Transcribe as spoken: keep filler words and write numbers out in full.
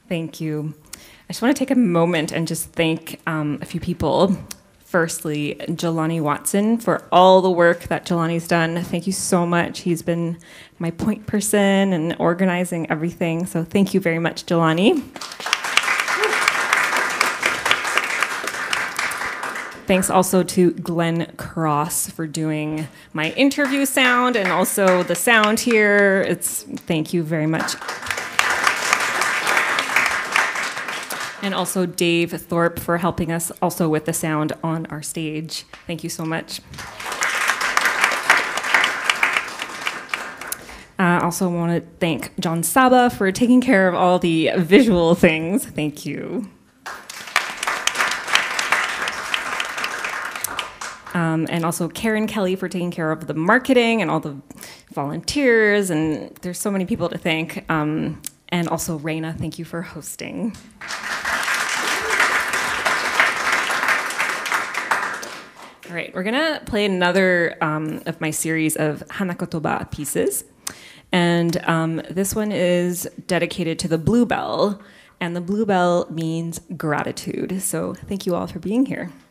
Thank you. I just want to take a moment and just thank um, a few people. Firstly, Jelani Watson for all the work that Jelani's done. Thank you so much. He's been my point person and organizing everything. So thank you very much, Jelani. Thanks also to Glenn Cross for doing my interview sound and also the sound here. It's thank you very much. And also Dave Thorpe for helping us also with the sound on our stage. Thank you so much. I uh, also want to thank John Saba for taking care of all the visual things. Thank you. Um, and also Karen Kelly for taking care of the marketing and all the volunteers. And there's so many people to thank. Um, and also Raina, thank you for hosting. All right, we're gonna play another um, of my series of Hanakotoba pieces. And um, this one is dedicated to the bluebell. And the bluebell means gratitude. So thank you all for being here.